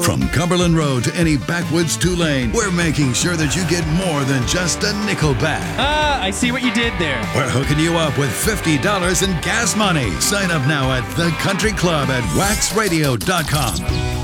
From Cumberland Road to any backwoods Tulane, we're making sure that you get more than just a nickel back. Ah, I see what you did there. We're hooking you up with $50 in gas money. Sign up now at The Country Club at waxradio.com.